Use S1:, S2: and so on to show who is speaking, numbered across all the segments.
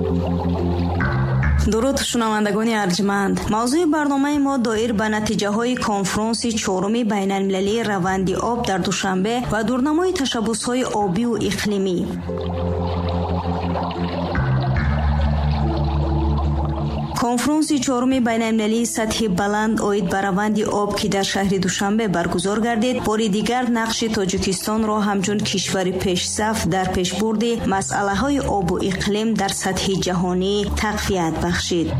S1: درود شنوندگان ارجمند. موضوع برنامه ما دایر به نتیجه‌های کنفرانس چهارم بین‌المللی روند آب در دوشنبه و دورنمای تشبس‌های آبی و اقلیمی. کنفرانس چهارم بین‌المللی سطح بلند اوید به روند آب که در شهر دوشنبه برگزار گردید، بار دیگر نقش تاجیکستان را همچون کشور پیش‌صف در پیشبرد مسئله‌های آب و اقلیم در سطح جهانی تقویت بخشید.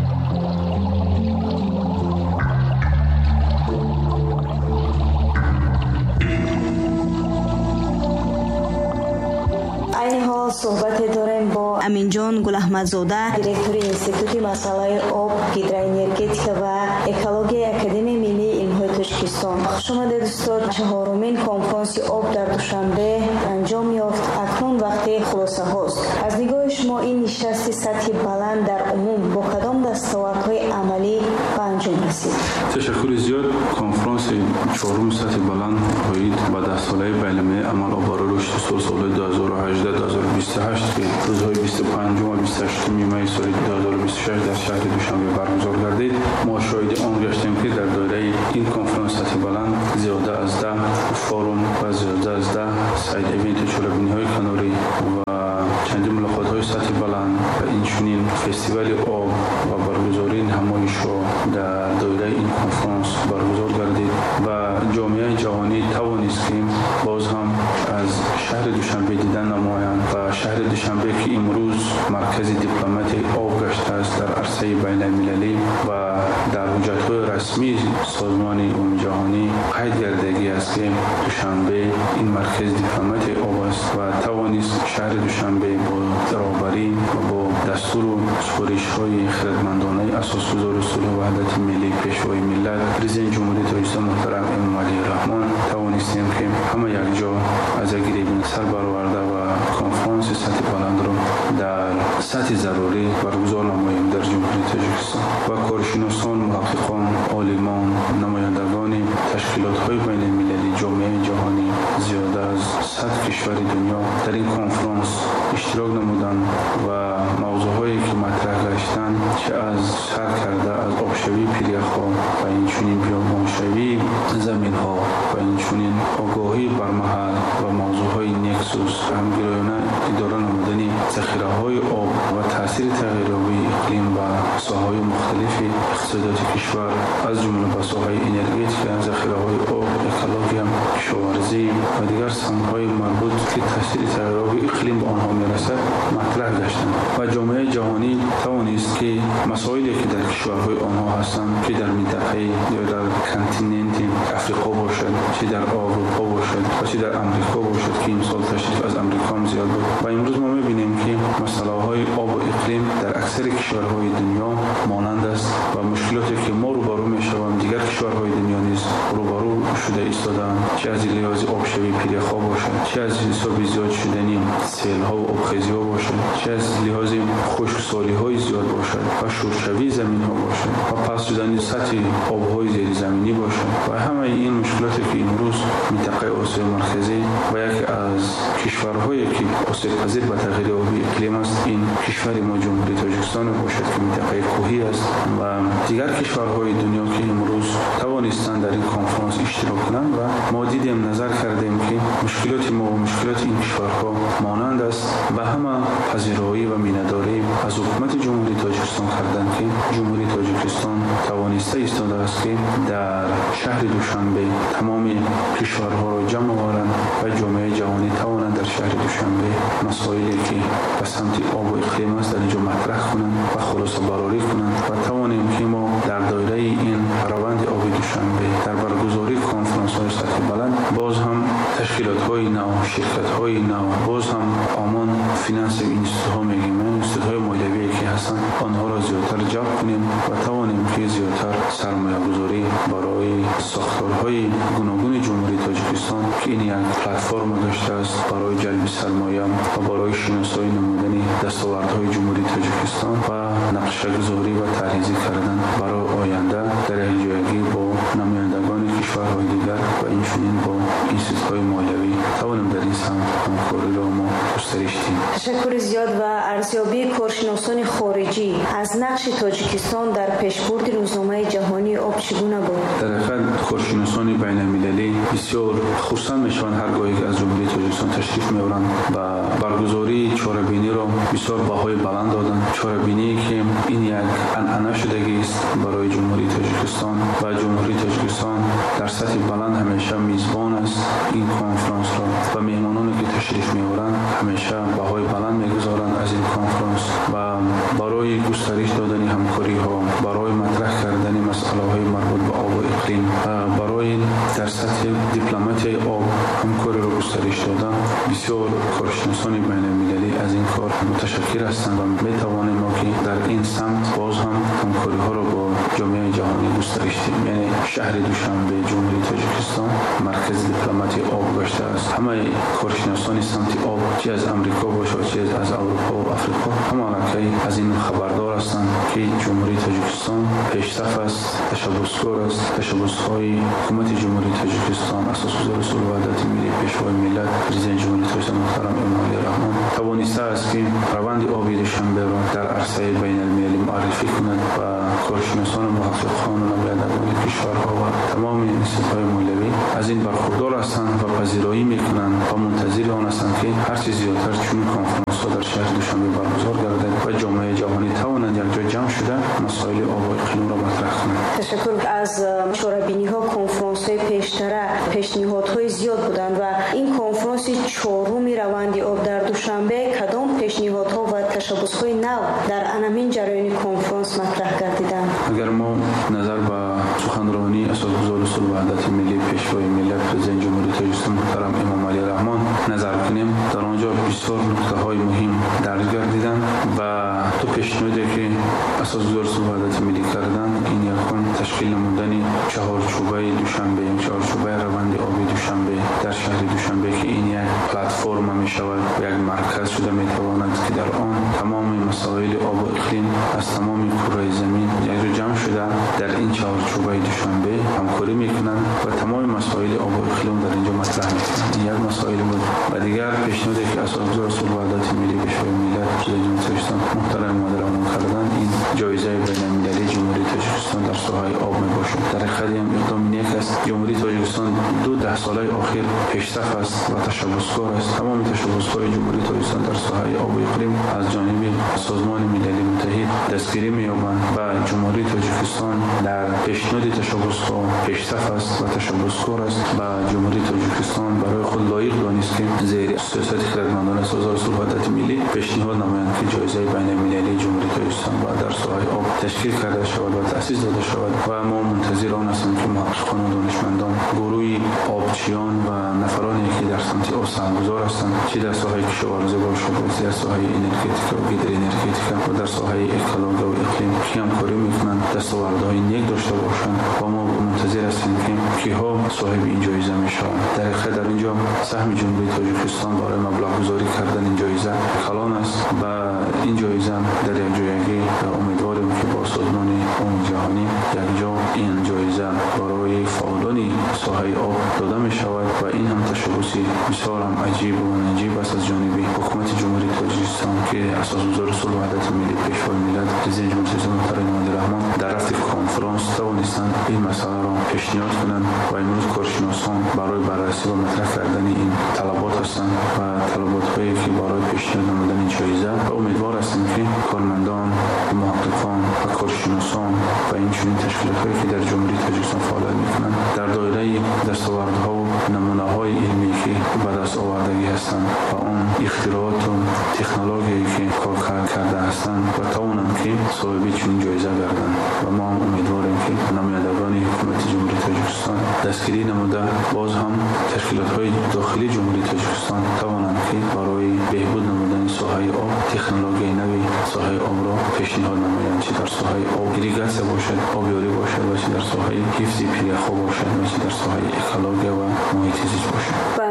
S1: صحبت داریم با امینجان گلاحمدزاده، دیرکتور انستیتوت مسائل آب، هیدروانرژتیک و اکولوژی اکادمی ملی علم‌های تاجیکستان. خوش آمدید دوستان. چهارمین کنفرانس آب در دوشنبه انجام یافت. اکنون وقت خلاصه هاست. از نگاه شما این نشست سطح بلند در عموم با کدام دستاوردهای عملی به انجام رسید؟
S2: تشکر زیاد. کنفرانس چهارم سطح بلند اوید با دستاوردهای بین‌المللی عمل آب رشد سال 2018-2028 که روزهای 25 و 28 می سال 2026 در شهر دوشنبه برگزار گردید. ما شاهد آن گشتیم که در دایره این کنفرانس سطح بلند زیاده از 10 فورم و زیاده از 10 ساید ایونت چاله‌بینی‌های کناری و چندین ملاقات‌های سطح بلند و اینچنین فستیوال آب و برگزاری نمایش‌ها در دایره این کنفرانس برگزار گردید و جامعه جهانی توانست که باز هم از شهر دوشنبه دیدن نمایند و شهر دوشنبه که امروز مرکز دیپلماتی آب گشته است در عرصه بین‌المللی و در حجت‌های رسمی سازمان عمومی جهانی قید گردیده است که دوشنبه این مرکز دیپلماتی آب است و توانست شهر دوشنبه با رهبری و با دستور و سپارش‌های خردمندانه اساسگزار صلح و وحدت ملی پیشوای ملت رئیس جمهوری تاجیکستان محترم امام علی رحمان توانستیم که همه یک جا از گریبان سر برآورده و کنفرانس سطح بلند را در سطح ضروری برگزار نماییم در جمهوری تاجیکستان و کارشناسان، محققان، عالمان، نمایندگان تشکیلات‌های بین‌المللی، جامعه جهانی زیاده از 100 کشور دنیا در این کنفرانس اشتراک نمودند و موضوعهایی که مطرح گشتند چه از سر کرده از آبشوی پیریخ‌ها و اینچنین بیابانشوی زمین‌ها و اینچنین آگاهی بر محل و موضوعهای نکسوس همگرایانه اداره نمودن ذخیره‌های آب و تاثیر تغییرآبی اقلیم و ساحه‌های مختلف اقتصادی کشور از جمله به ساحه انرژتیک، ذخیره‌های آب، اکولوژی، کشاورزی و دیگر سمت‌های مربوط که تاثیر تغییرآبی اقلیم به آنها می‌رسد مطرح گشتند و جامعه جهانی توانست که مسائلی که در کشورهای آنها هستند که در منطقه یا در کنتیننت افریقا باشد، چه در اروپا باشد و چه در امریکا باشد که این سال تشریف از امریکا هم زیاد بود و امروز ما می‌بینیم که مسائل‌های آب و اقلیم در اکثر کشورهای دنیا مانند است و مشکلاتی که ما روبرو می‌شویم دیگر کشورهای دنیا نیز روبرو شده ایستادند، چه از لحاظ آبشوی پیریخ‌ها باشد، چه از حساب زیاد شدنی سیل‌ها و آبخیزی‌ها باشد، چه از لحاظ خشکسالی‌های زیاد باشد و شورشوی زمین‌ها باشد و پس شدن سطح آب‌های زیر زمینی باشد و همه این مشکلاتی که امروز منطقه آسیا مرکزی و یکی از کشورهایی که آسیب پذیر به تغییر آبی اقلیم است این کشور ما جمهوری تاجیکستان باشد که منطقه کوهی است و دیگر کشورهای دنیا که امروز توانستند در این کنفرانس اشتراک کنند و ما دیدیم نظر کردیم که مشکلات ما و مشکلات این کشورها مانند است و همه پذیرایی و مینداری از حکومت جمهوری تاجیکستان کردند که جمهوری تاجیکستان توانسته ایستاده است که در شهر دوشنبه تمام کشورها را جمع آورند و جامعه جهانی توانند در شهر دوشنبه مسائلی که به سمت آب و اقلیم است در اینجا مطرح کنند و خلاصه برآوری کنند و توانیم که ما در دایره این روند آب دوشنبه در برگزاری کنفرانس‌های سطح بلند باز هم تشکیلات‌های نو، شرکت‌های نو، باز هم آمان فینانس اینستیتوت‌ها میگیم، اینستیتوت‌های مالیوی که هستند آنها را زیادتر جلب کنیم و توانیم که زیادتر سرمایه‌گذاری برای ساختارهای گوناگون جمهوری تاجیکستان که این یک پلتفرم داشته است برای جلب سرمایه و برای شناسایی نمودن دستاوردهای جمهوری تاجیکستان و نقشه‌گذاری و طرحریزی کردن برای آینده در همجایگی با نمایندگان کشورهای دیگر و اینچنین با اینستیتوت‌های مالیوی توانیم در این سمت همکاری را ما گسترش دهیم.
S1: تشکر زیاد. و ارزیابی کارشناسان خارجی از نقش تاجیکستان در پیشبرد روزنامه جهانی آب چگونه بود؟
S2: در حقیقت کارشناسان بین المللی بسیار خرسند میشوند هرگاهی از جمهوری تاجیکستان تشریف میبرند و برگزاری چهاره‌بینی را بسیار بهای بلند دادند. چهاره‌بینی که این یک عنعنه شدگی است برای جمهوری تاجیکستان و جمهوری تاجیکستان در سطح بلند همیشه میزبان است این کنفرانس را و مهمانانی که تشریف میبرند همیشه بهای بلند میگذارند از این کنفرانس و برای گسترش دادن همکاری ها، برای مطرح کردن مسئله های مربوط به آب و اقلیم و برای در سطح دیپلماتی آب همکاری را گسترش دادن، بسیار کارشناسان بین المللی از این کار متشکر هستند و میتوانیم ما که در این سمت باز هم همکاری ها را با جامعه جهانی گسترش دهیم. یعنی شهر دوشنبه جمهوری تاجیکستان مرکز دیپلماتی آب گشته است. همه کارشناسان سمت آب چه از امریکا باشد چه از اروپا و افریقا همه از این خبردار هستند که جمهوری تاجیکستان پیشرفت است، تشبثکار است. تشبث‌های حکومت جمهوری تاجیکستان اساسگزار اصول وحدت ملی پیشوای ملت پرزیدنت جمهوری تاجیکستان محترم امامعلی رحمان توانسته است که روند آبی دوشنبه را در عرصه بین المللی معرفی کند و کارشناسان محققان و نمایندگان کشورها و تمام نهادهای مولوی از این برخوردار هستند و پذیرایی میکنند و منتظر آن هستند که هر چه زیادتر چون کنفرانس ها در شهر دوشنبه برگزار گردد و جامعه جهانی توانند یک جا جمع شده مسائل آب و اقلیم را مطرح کنند.
S1: تشکر. از چهاره‌بینی ها کنفرانس های پیشتر پیشنهادهای زیاد بودند و این کنفرانس چهارم روند آب در دوشنبه کدام پیشنهادها و تشبث‌های نو در همین جریان کنفرانس مطرح گردیدند؟
S2: اگر ما نظر به سخنرانی اساسگزار اصول وحدت ملی پیشوای ملت پرزیدنت جمهوری تاجیکستان محترم امامعلی رحمان نظر کنیم، در آنجا بسیار نکته‌های مهم درج گردیدند و تو پیشنهادی که اساسگزار اصول وحدت ملی کردند این یکم تشکیل نمودن چهارچوبه دوشنبه، چهارچوبه روند آبی دوشنبه در شهر دوشنبه که این یک پلتفرم میشود و یک مرکز شده میتواند که در آن تمام مسائل آب و اقلیم از تمام کره زمین یک جا جمع شده در این چهارچوبه دوشنبه همکاری میکنند و تمام مسائل آب و اقلیم در اینجا مطرح میکنند. این یک مسائل بود. و دیگر پیشنهادی که اساسگزار اصول وحدت ملی پیشوای ملت پرزیدنت تاجیکستان محترم مادرمان کردند این جایزه بین المللی جمهوری تاجیکستان در ساحه آب میباشد. در حقیقت هم اقدام نیک است. جمهوری تاجیکستان 10 ساله اخیر پیشرفت است و تشبثکار است. تمام تشبث‌های جمهوری تاجیکستان در ساحه آب و اقلیم از جانب سازمان ملل متحد دستگیری می‌یابند و جمهوری تاجیکستان در پیشنهاد تشبث‌ها پیشرفت است و تشبثکار است و جمهوری تاجیکستان برای خود لایق دانست که زیر سیاست خردمندان اساسگزار اصول وحدت ملی پیشنهاد نمایند که جایزه بین المللی جمهوری تاجیکستان در ساحه آب تشکیل کرده شود و تأسیس داده شود و ما منتظر آن هستیم که محققان و دانشمندان، گروه آبچیان و نفرانی که در سمت آب سرمایه‌گذار هستند چه در ساحه کشاورزی باشد و در ساحه انرژتیک و هیدروانرژتیک و در ساحه اکولوژی و اقلیم که همکاری میکنند دستاوردهای نیک داشته باشند و ما منتظر هستیم که کیها صاحب این جایزه میشوند. در حقیقت در اینجا سهم جمهوری تاجیکستان برای مبلغ گذاری کردن این جایزه کلان است و این جایزه در یک جایگی امیدواریم که با سازمان عمومی جهانی یک جا این جایزه برای فعالان ساحه آب داده می شود و این هم تشبثی بسیار هم عجیب و نجیب است از جانب حکومت جمهوری تاجیکستان که اساسگزار اصول وحدت ملی پیشوای ملت پرزیدنت جمهوری تاجیکستان محترم امامعلی رحمان در رفت کنفرانس توانستند این مسئله را پیشنهاد کنند و امروز کارشناسان برای بررسی و مطرح کردن این طلبات هستند و طلبات‌هایی که برای پیشنهاد نمودن این جایزه و امیدوار هستیم که کارمندان، محققان و کارشناسان و این چنین تشکیلات‌هایی که در جمهوری تاجیکستان فعالیت می‌کنند در دایره دستاوردها و نمونه‌های علمی که به دست آوردگی هستند و آن اختراعات و تکنولوژیایی که کار کرده هستند و توانند که صاحب چنین جایزه گردند و ما هم امیدواریم که نمایندگان حکومت جمهوری تاجیکستان دستگیری نموده باز هم تشکیلات‌های داخلی جمهوری تاجیکستان توانند که برای بهبود نمودن ساحه آب تکنولوژی نوی ساحه آب را پیشنهاد نمایند، چه در ساحه آب ایریگاسیون باشد، آبیاری باشد و چه در ساحه حفظ پیرخو باشد و چه در ساحه اکولوژی و محیط زیست باشد.
S1: و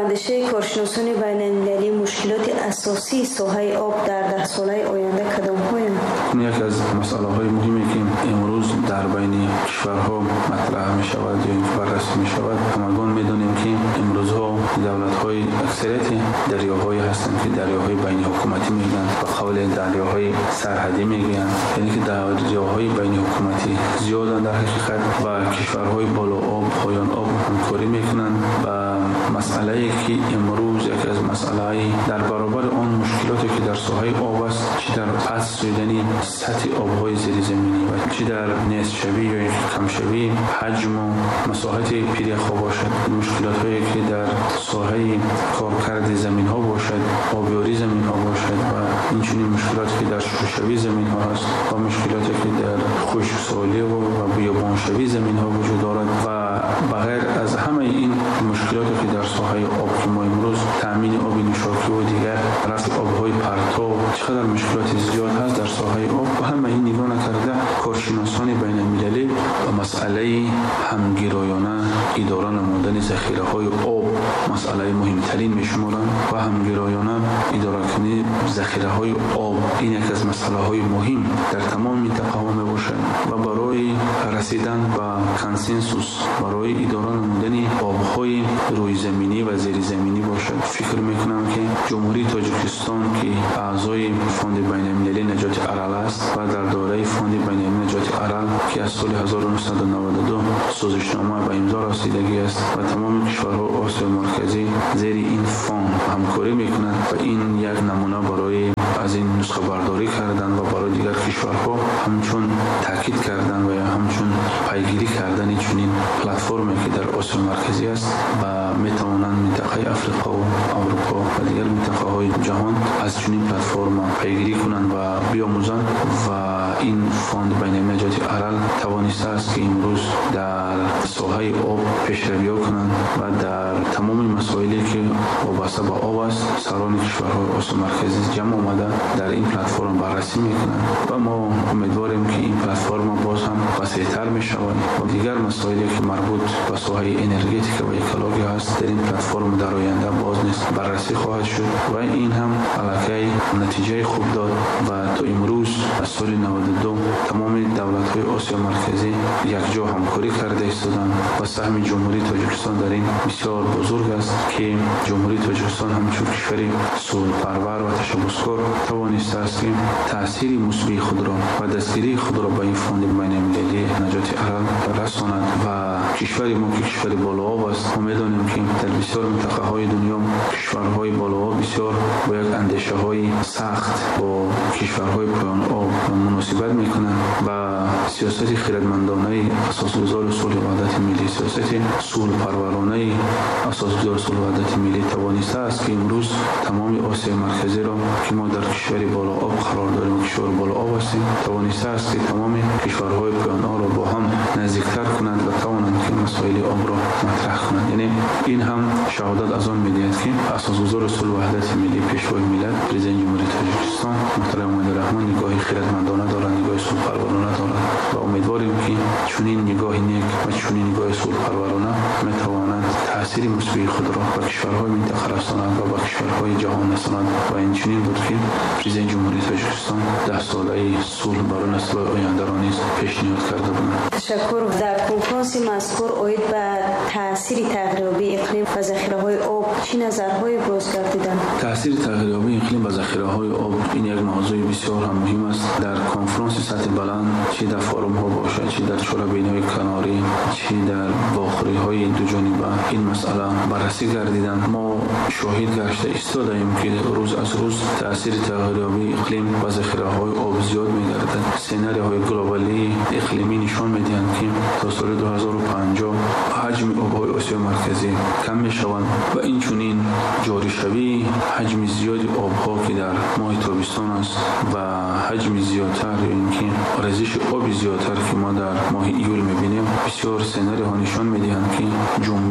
S1: اندیشه کارشناسان بین‌المللی مشکلات اساسی ساحه آب در 10 ساله آینده کدام‌هایند؟
S2: یکی از مسائل مهمی که امروز در بین کشورها مطرح می‌شود یا بررسی می‌شود، همگان می‌دانیم که امروزها دولت‌های اکثریت دریاهای هستند که دریاهای بین حکومتی میگن و قول دریاهای سرحدی میگن، یعنی که دریاهای بین حکومتی زیادن در حقیقت و کشورهای بالا آب پایان آب همکاری میکنن و مسئله‌ای که امروز یکی از مسائل در برابر آن مشکلاتی که در ساحه آب است، چه در پس شدن سطح آب‌های زیرزمینی و چه در نصف‌شوی یا کمشوی حجم و مساحت پیریخ‌ها باشد، مشکلات‌هایی که در ساحه کارکرد زمین‌ها باشد، آبیاری زمین‌ها باشد و اینچنین مشکلاتی که در شوشوی زمین‌ها هست و مشکلاتی که در خشکسالی و بیابانشوی زمین‌ها وجود دارد و بغیر از همه این مشکلاتی که در ساحه آب که ما امروز تامین آب نوشابه و دیگر رفع آب‌های پرتو چقدر مشکلات زیاد هست در ساحه آب و همه این نگاه نکرده کارشناسان بین‌المللی و مسئله همگرایانه اداره نمودن ذخیره‌های آب مسئله مهمترین میشمارند و همگرایانه اداره کردن ذخیره‌های آب این یک از مسائل‌های مهم در تمام منطقه‌ها میباشد و برای رسیدن به کنسنسوس برای اداره نمودن آب‌های روی زمینی و زیر زمینی باشد. فکر میکنم که جمهوری تاجیکستان که اعضای فوند بین‌المللی نجات ارال است و در دوره فوند بین‌المللی نجات ارال که از سال 1992 سازشنامه به امضا رسیدگی است و تمام کشورها آسیا مرکزی زیر این فوند همکاری میکنند و این یک نمونه برای از این نسخه برداری کردن و برای دیگر کشورها همچون تاکید کردن و همچون پیگیری کردن چنین پلتفرمی که در آسیا مرکزی است و میتوانند منطقه افریقا و اروپا و دیگر منطقه‌های جهان از چنین پلتفرم پیگیری کنند و بیاموزند و این فوند بین‌المللی نجات ارال توانسته است که امروز در ساحه آب پیشروی کنند و در تمام مسائلی که وابسته به آب است سران کشورهای آسیا مرکزی جمع آمده در این پلتفرم بررسی میکنند و ما امیدواریم که این پلتفرم باز هم وسیع‌تر میشود و دیگر مسائلی که مربوط به ساحه انرژتیک و اکولوژی است در این پلتفرم در آینده باز نیز بررسی خواهد شد و این هم علاقه نتیجه خوب داد و تا امروز از سال 92 تمام دولت‌های آسیا مرکزی یک جا همکاری کرده ایستادند و سهم جمهوری تاجیکستان در این بسیار بزرگ است که جمهوری تاجیکستان همچون کشوری صلح‌پرور و تشبثکار توانسته است که تأثیر مثبت خود را و دستگیری خود را به این فوند بین‌المللی نجات ارال رساند و کشور ما که کشور بالا آب است ما می‌دانیم که در بسیار منطقه‌های دنیا کشورهای بالا آب بسیار با یک اندیشه‌های سخت با کشورهای پایان آب مناسبت می‌کنند و سیاست خردمندانه اساسگذار صلح و وحدت ملی سیاست صلح‌پرورانه اساسگذار صلح و وحدت ملی توانسته است که امروز تمام آسیا مرکزی را که ما در کشور بالا آب قرار داریم کشور بالا آب هستیم توانسته است که تمام کشورهای پایان آب را با هم نزدیکتر کنند و توانند که مسائل آب را مطرح کنند. یعنی این هم شهادت از آن می‌دهد که اساسگذار صلح و وحدت ملی پیشوای ملت پرزیدنت جمهوری تاجیکستان محترم امین‌الرحمن نگاهی خردمندانه دارند نگاه صلح‌پرورانه دارند و امیدواریم که چنین نگاه نیک و چنین نگاه صلح‌پرورانه می‌تواند تأثیر مثبت خود را به کشورهای منطقه رساند و به کشورهای جهان رساند و این چنین بود که پرزیدنت جمهوری تاجیکستان 10 ساله صلح برای نسل آینده را نیز پیشنهاد کرده بودند.
S1: تشکر. در کنفرانس مذکور اوید به تاثیر تغییرآبی اقلیم و ذخیره‌های آب چه نظرهایی باز کردیدند؟
S2: تاثیر تغییرآبی اقلیم و ذخیره‌های آب این یک موضوع بسیار هم مهم است. در کنفرانس سطح بلند چه در فورم‌ها باشد چه در چاله‌بین‌های کناری چه در واخوری‌های دو جانبه این مسئله بررسی گردیدند. ما شاهد گشته ایستادیم که روز از روز تاثیر تغییرآبی اقلیم و ذخیره‌های آب زیاد می‌گردد. سناریوهای گلوبالی اقلیمی نشان می‌دهند که تا سال 2050 حجم آب‌های آسیا مرکزی کم می‌شوند و این چنین جاری شوی حجم زیادی آب‌ها که در ماه تابستان است و حجم زیادتر اینکه ریزش آب زیادتر که ما در ماه ایول می‌بینیم بسیار سناریوها نشان می‌دهند که جنبش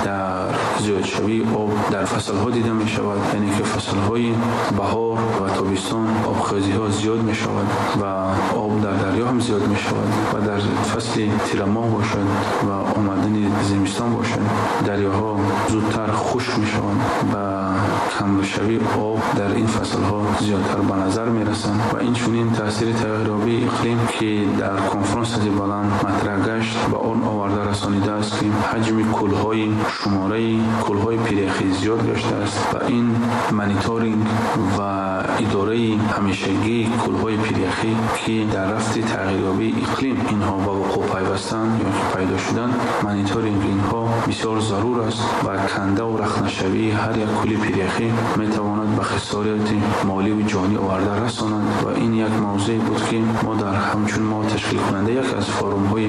S2: در زیادشوی آب در فصل‌ها دیده می‌شود، یعنی که فصل‌های بهار و تابستان آبخوزی‌ها زیاد می‌شود و آب در دریا هم زیاد می‌شود و در فصل تیر ماه باشد و آمدن زمستان باشد دریاها زودتر خشک می‌شوند و کم‌شوی آب در این فصل‌ها زیادتر به نظر می‌رسند و این چنین تاثیر تغییرآبی اقلیم که در کنفرانس بلند مطرح گشت به آن آورده رسانیده است که حجم کل‌های شماره کل‌های پیرخی زیاد گشته است و این مانیتورینگ و اداره همیشگی کل‌های پیرخی که در رفت تغییرآبی اقلیم اینها به وقوع پیوستند یا پیدا شدند، مانیتورینگ اینها بسیار ضرور است و کنده و رخنه‌شوی هر یک کل پیرخی می‌تواند به خسارات مالی و جانی آورده رساند و این یک موضوع بود که ما در همچون ما تشکیل کننده یک از فورم‌های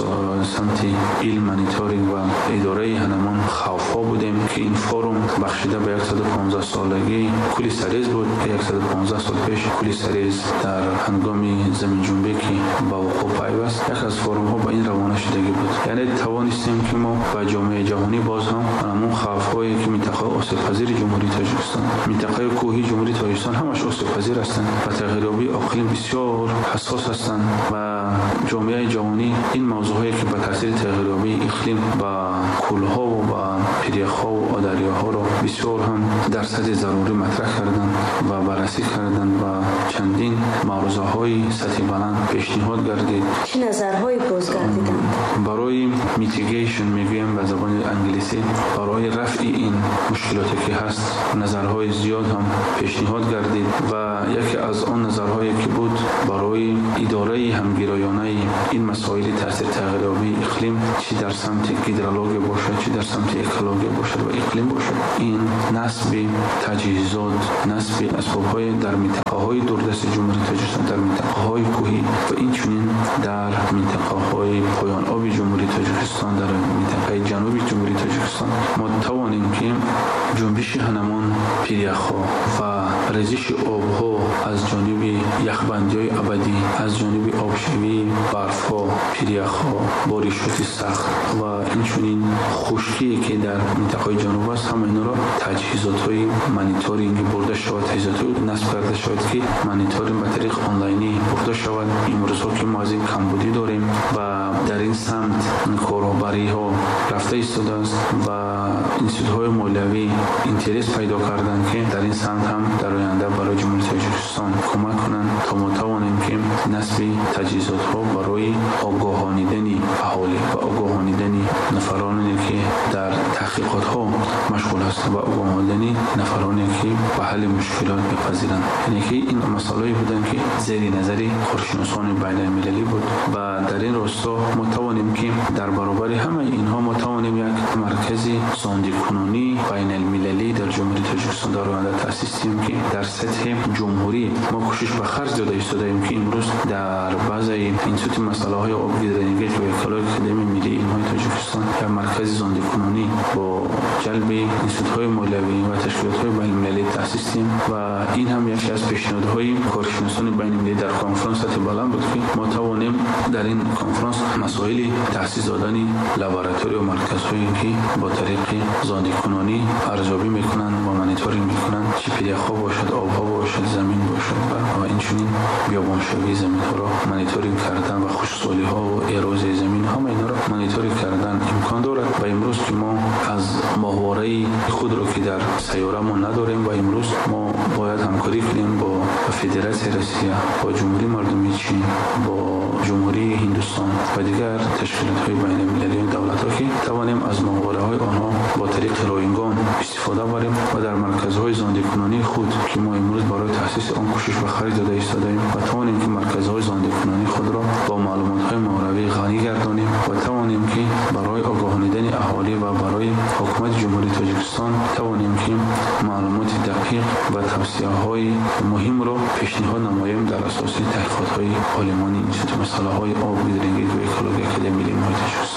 S2: سمت علم مانیتورینگ و اداره هنمان خوف‌ها بودیم که این فورم بخشیده به 115 سالگی کلی سریز بود که 115 سال پیش کلی سریز در هنگام زمین جنبی که با وقوع پیوست یک از فورم‌ها با این روانه شدگی بود. یعنی توانستیم که ما با جامعه جهانی باز هم همون خوف‌هایی که منطقه آسیب‌پذیر جمهوری تاجیکستان، منطقه کوهی جمهوری تاجیکستان همش آسیب‌پذیر هستند و تغییرآبی اقلیم بسیار حساس هستند و جامعه جهانی این موضوعی که به تاثیر تغییرآبی اقلیم با کل‌ها و با پیرخ‌ها و دریاها را بسیار هم در سطح ضروری مطرح کردند و بررسی کردند و چندین معروضه‌های سطح بلند پیشنهاد گردید.
S1: چه نظرهایی بازگردیدند؟
S2: برای میتیگیشن میگویم به زبان انگلیسی، برای رفع این مشکلاتی که هست نظرهای زیاد هم پیشنهاد گردید و یکی از آن نظرهایی که بود برای اداره همگرایانه این مسائل تاثیر تغییرآبی اقلیم چی در سمت هیدرولوژی باشد چی در سمت اکولوژی باشد و اقلیم باشد، این نصب تجهیزات، نصب اسباب‌های در منطقه‌های دوردست جمهوری تاجیکستان، در منطقه‌های کوهی و این چنین در منطقه‌های پایان آب جمهوری تاجیکستان، در منطقه جنوبی جمهوری تاجیکستان ما توانیم که جنبش هنمان پیرخ‌ها و ریزش آب‌ها از جانب یخبندی‌های ابدی، از جانب آبشوی برف‌ها، پیرخ‌ها، بارشات سخت و این چنین خشکی که در منطقه جنوب است، همه اینا را تجهیزات‌های مانیتورینگ برده شود، تجهیزات‌های نصب کرده شود که مانیتورینگ به طریق آنلاینی برده شود. امروزها که ما از این کمبودی داریم و در این سمت کارآوری‌ها رفته ایستاده است و انستیتوت‌های مولوی اینترس پیدا کردند که در این سمت هم در آینده برای جمهوری تاجیکستان کمک کنند تا ما توانیم که نصب تجهیزات‌ها برای آگاهانیدن اهالی و آگاهانیدن نفرانی که در تحقیقات‌ها مشغول هستند و آگاهانیدن نفرانی که به حل مشکلات می‌پذیرند. یعنی که این مسائلی بودند که زیر نظر کارشناسان بین‌المللی بود و در این راستا ما توانیم که در برابر همه اینها ما توانیم یک مرکز زانده‌کنونی بین‌المللی در جمهوری تاجیکستان در آینده تأسیس کنیم که در سطح جمهوری ما کوشش به خرج داده ایستادیم که امروز در بعضی انستیتوت مسائل آبگیرندگی و اکولوژی اکادمی ملی علم‌های تاجیکستان در مرکز زانده‌کنونی با جلب انستیتوت‌های مولوی و تشکیلات‌های بین‌المللی تأسیس کنیم و این هم یکی از پیشنهادهای کارشناسان بین‌المللی در کنفرانس سطح بلند بود که ما توانیم در این کنفرانس مسائل تأسیس دادن لابراتوری و مرکزهایی که با طریق زانده‌کنونی ارزیابی میکنند و مانیتورینگ میکنند چه پیرخ‌ها باشد، آب‌ها باشد، زمین باشد و این چنین بیابانشوی زمین‌ها را مانیتورینگ کردن و خشکسالی‌ها و اروزی زمین همه اینا را مانیتورینگ کردن امکان دارد و امروز که ما از ماهواره خود را که در سیاره ما نداریم و امروز ما باید همکاری کنیم با فدراسیون روسیه، با جمهوری مردمی چین، با جمهوری هندوستان و دیگر تشکیلات‌های بین‌المللی و دولت‌ها که توانیم از ماهواره‌های آنها با طریق رایگان استفاده بریم و در مرکزهای زانده‌کنونی خود که ما امروز برای تأسیس آن کوشش به خرج داده ایستادیم و توانیم که مرکزهای زانده‌کنونی خود را با معلومات‌های ماهواره‌ای غنی گردانیم و توانیم که برای آگاهانیدن اهالی و برای حکومت جمهوری تاجیکستان توانیم که معلومات دقیق و توصیه‌های مهم را پیشنهاد نماییم در اساس تحقیقات‌های عالمان انستیتوت مسائل آبگیرندگی و اکولوژی اکادمی ملی علم‌های تاجیکستان.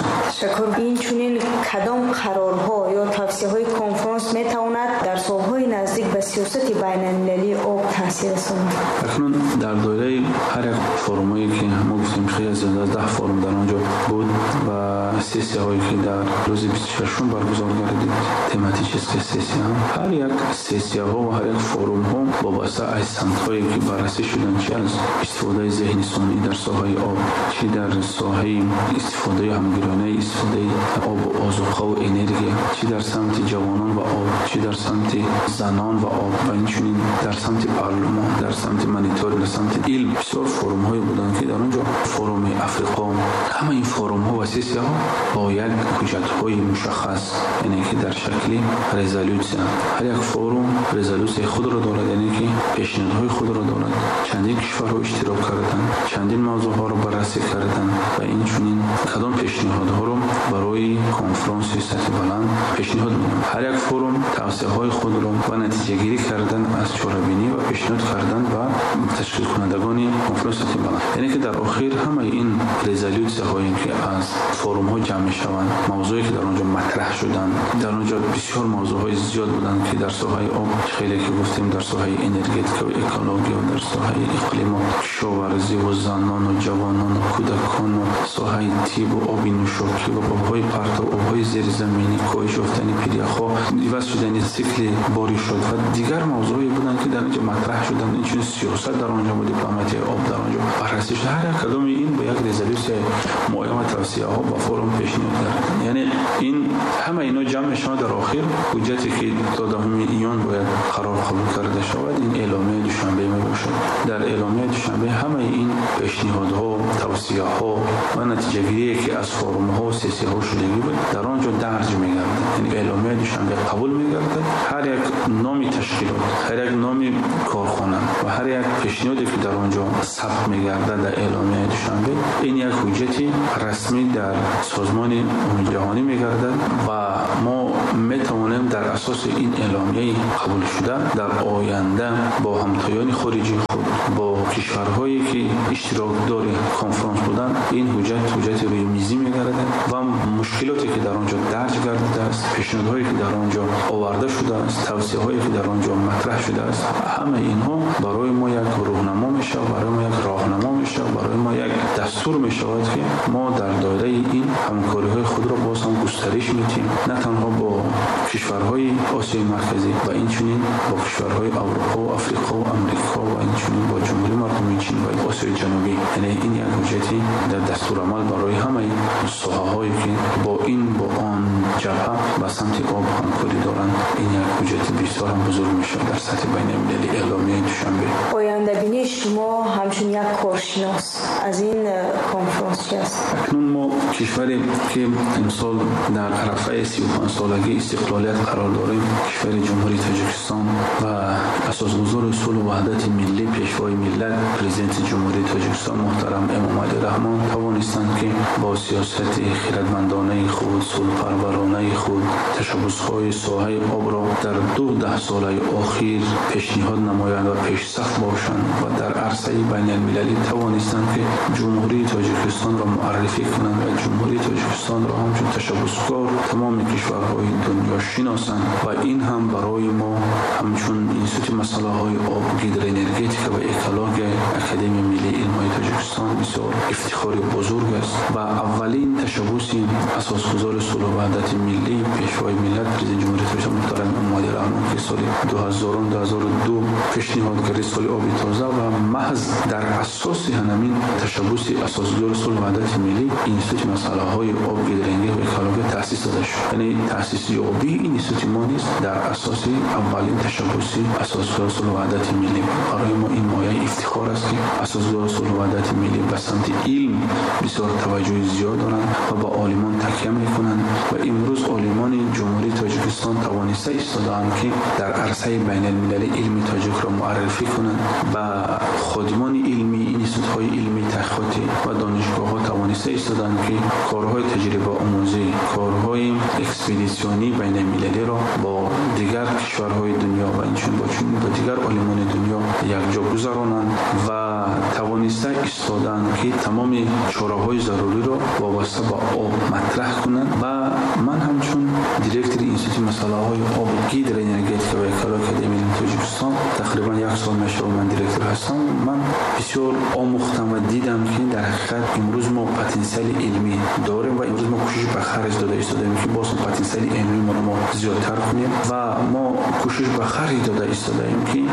S1: تشکر. این چنین کدام قرارها یا توصیه‌های کنفرانس میتواند در سالهای نزدیک به سیاست بین‌المللی آب تاثیر رساند؟
S2: اکنون در دایره هر یک فرمایی که ما گفتیم خیلی زیاد از 10 فرم در آنجا بود و سسیه‌هایی که در روز 26 برگزار گردید تماتی چیز که سسیه هم هر یک سسیه ها و هر یک فرم ها وابسته از سمت‌هایی که بررسی شدن، چه از استفاده ذهنی ثانی در ساحه آب، چه در ساحه استفاده همگرانه استفاده آب و آذوقه و انرژی، چه در سمت جوانان و آب، چه در سمت زنان و آب و اینچنین در سمت پارلمان، در سمت مانیتور، در سمت علم. بسیار فرم های بودن که در اونجا فرم افریقا، همه این فرم ها و سسیه ها با یک حجت های مشخص، یعنی که در شکل رزولوسیون، هر یک فرم رزولوسی خود را دارد، یعنی که پیشنهادهای خود را دارد. چندین کشورها اشتراک کردند، چندین موضوع ها را بررسی کردند و این چنین کدام پیشنهادها را برای کنفرانس سطح بلند پیشنهاد می‌دهند. هر یک فرم توصیه های خود را و نتیجه گیری کردن از چاره‌بینی و پیشنهاد کردن و تشکیل کنندگان کنفرانس سطح بلند، یعنی که در آخر همه این رزولوسی هایی که از فرم ها جمع شوند، موضوعی که در آنجا مطرح شدند، در آنجا بسیار موضوعهای زیاد بودند که در ساحه آب خیلی که گفتیم، در ساحه انرژتیک و اکولوژی و در ساحه اقلیم و کشاورزی و زنان و جوانان و کودکان و ساحه تیب و آبی نوشابه و آبهای پرتو، آبهای زیرزمینی، کاهش یافتن پیریخا، عوض شدن سیکل بارشات و دیگر موضوعی بودند که در آنجا مطرح شدند. این چنین سیاست در آنجا و دیپلماسی آب در آنجا بررسی شد. هر کدام این با یک رزولوسی معین و توصیه ها با فرم پیشنهاد کردند. یعنی این همه اینا جمع شد در آخر حجتی که تا 10 ایان باید قرار قبول کرده شود. این اعلامیه دوشنبه می باشد. در اعلامیه دوشنبه همه این پیشنهادها، توصیه ها و نتیجه گیری که از فرم ها و سیاسی ها شدگی بود در آنجا درج می‌گردد. یعنی اعلامیه دوشنبه قبول می‌گردد. هر یک نام تشکیلات، هر یک نام کارخانه و هر یک پیشنهادی که در آنجا ثبت می‌گردد در اعلامیه دوشنبه، این یک حجتی رسمی در سازمان امور جهانی می‌گردد و ما می‌توانیم در اساس این اعلامیه قبول شده در آینده با همتایان خارجی خود، با کشورهایی که اشتراکدار کنفرانس بودند، این حجت روی میزی می‌گردد و مشکلاتی که در آنجا درج گردیده است، پیشنهادهایی که در آنجا آورده شده است، توصیه‌هایی که در آنجا مطرح شده است، همه اینها برای ما یک راهنما میشه، برای ما یک راهنما میشه، برای ما یک دستور میشود که ما در دایره این همکاری‌های خود را باز هم گسترش میدیم، نه تنها با کشورهای آسیای مرکزی و این چنین با کشورهای اروپا و افریقا و امریکا و این چنین با جمهوری مردمی چین و آسیای جنوبی. یعنی این یک حجتی در دستور عمل برای همه ساحه‌هایی که با آن جبهه به سمت آب همکاری دارند. این یک حجت بسیار بزرگ میشه در سطح بین‌المللی. اعلامیه دوشنبه.
S1: آینده بینی شما همچون یک کارشناس از این کنفرانس چی است؟
S2: اکنون ما کشوری که امسال در عرفه 35 سالگی استقلالیت قرار داریم، کشور جمهوری تاجیکستان و اساسگزار اصول وحدت ملی، پیشوای ملت، پرزیدنت جمهوری تاجیکستان محترم امام علی رحمان توانستند که با سیاست خردمندانه خود، صلح‌پرورانه خود، تشبث‌های ساحه آب را در 12 سال اخیر پیشنهاد نمایند و پیش صف باشند و در عرصه بین‌المللی توانستند که جمهوری تاجیکستان را معرفی کنند و جمهوری تاجیکستان را همچون تشبثکار تمام کشورهای دنیا شناسند و این هم برای ما همچون اینستیتوت مسائل آب، هیدروانرژتیک و اکولوژی اکادمی ملی علم‌های تاجیکستان بسیار افتخار بزرگ است و اولین تشبث اساسگزار صلح و وحدت ملی، پیشوای ملت، پرزیدنت جمهوری تاجیکستان محترم امام علی رحمان که سال 2002 پیشنهاد کرد سال آب تازه و محض در اساس همین تشبث اساسگزار صلح و وحدت ملی اینستیتوت مسائل آب، هیدروانرژی و اکولوژی تأسیس داده شد. یعنی تأسیس یابی این اینستیتوت ما نیست، در اساس اولین تشبث اساسگزار صلح و وحدت ملی. برای ما این مایه افتخار است که اساسگزار صلح و وحدت ملی به سمت علم بسیار توجه زیاد دارند و با عالمان تکیه میکنند و امروز عالمان جمهوری تاجیکستان توانسته ایستادند که در عرصه بین المللی علم تاجیک را معرفی کنند و خادمان علمی این اینستیتوت‌های علمی تحقیقاتی و دانشگاه‌ها توانسته ایستادند که کارهای تجربه آموزی، کارهای اکسپدیسیونی بین المللی را با دیگر کشورهای دنیا و اینچنین با دیگر عالمان دنیا یکجا گذرانند و توانسته ایستادند که تمام چاره‌های ضروری را وابسته به آب مطرح کنند و من همچون دیرکتور اینستیتوت مسائل آب هیدروانرژی و اکولوژی تاجیکستان تقریبا یک سال میشه من دیرکتور هستم. من بسیار آموختم و دیدم که در حقیقت امروز ما پتانسیل علمی داریم و امروز ما کوشش به خرج داده ایستادیم که باز پتانسیل علمی ما زیادتر کنیم و ما کوشش به خرج داده ایستادیم که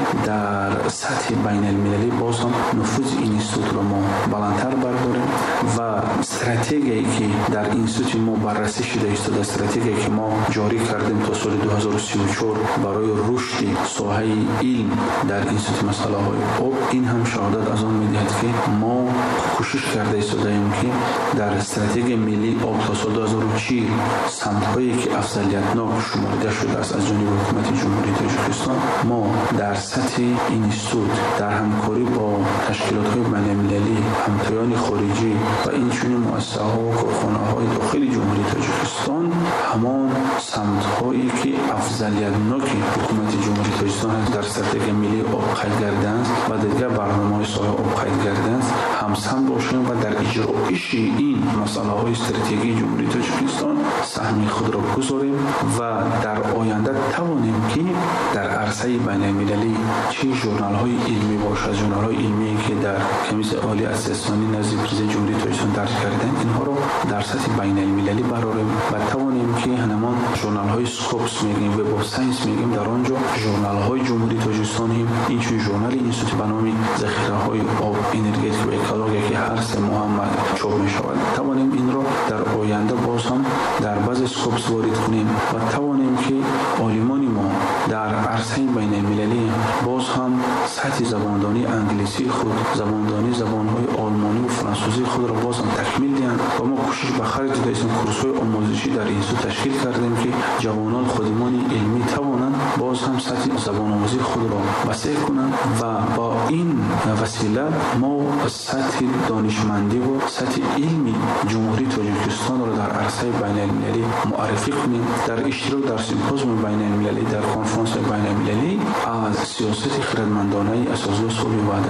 S2: در سطح بین المللی باز هم نفوذ این اینستیتوت را ما بلندتر برداریم و استراتژی که در اینستیتوت ما بررسی شده ایستاده، استراتژی که ما جاری کردیم تا سال 2034 برای رشد ساحه علم در اینستیتوت مسائل آب، این هم شهادت از آن می‌دهد که ما کوشش کرده ایستادیم که در استراتژی ملی آب تا سال 2040 سمت‌هایی که افضلیت‌ناک شمرده شده است از جانب حکومت جمهوری تاجیکستان ما در سطح اینستیتوت در همکاری با تشکیلات‌های بین‌المللی، همتایان خارجی و اینچنین مؤسسه‌ها و کارخانه‌های داخل جمهوری تاجیکستان همان سمت‌هایی که افضلیت‌ناک حکومت جمهوری تاجیکستان در استراتژی ملی آب قید کردند و دیگر برنامه‌های ساحه آب قید کردند همسان باشیم و در اجرایش این مسائل استراتژی جمهوری تاجیکستان سهم خود را بگذاریم و در آینده توانیم که در عرصه بین‌المللی چه ژورنال‌های علمی باشد، ژورنال‌های علمی که در کمیسیون عالی اسسمانی نزد پرزیدنت جمهوری تاجیکستان درج کردند اینها را در سطح بین‌المللی براریم و توانیم که همان ژورنال‌های سکوپس میگیم و با ساینس میگیم در آنجا ژورنال‌های جمهوری تاجیکستان هم این چون ژورنال اینستیتوت به نام ذخیره‌های آب انرژی و اکولوژی که هر سه ماه چاپ می‌شود توانیم این را در آینده باز هم در بعض اسکوپس وارد کنیم و توانیم که عالمان ما در عرصه بین‌المللی باز هم سطح زباندانی انگلیسی خود، زبان‌های آلمانی و فرانسوی خود را باز هم تکمیل دهند و ما کوشش به خرج دادیم کورس‌های آموزشی در اینستیتوت تشکیل کردیم که جوانان خودمان علمی توانند باز هم سطح زبان آموزی خود را وسیع کنند و با این وسیله ما سطح دانشمندی و سطح علمی جمهوری تاجیکستان را در عرصه بین‌المللی معرفی کنیم. در اشتراک در سمپوزیوم بین‌المللی، در کنفرانس بین‌المللی از سیاست خردمندانه اساسی صلح و